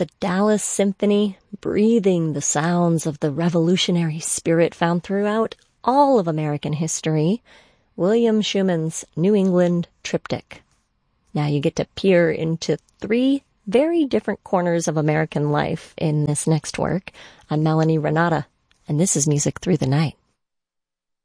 the Dallas Symphony, breathing the sounds of the revolutionary spirit found throughout all of American history, William Schumann's New England Triptych. Now you get to peer into 3 very different corners of American life in this next work. I'm Melanie Renata, and this is Music Through the Night.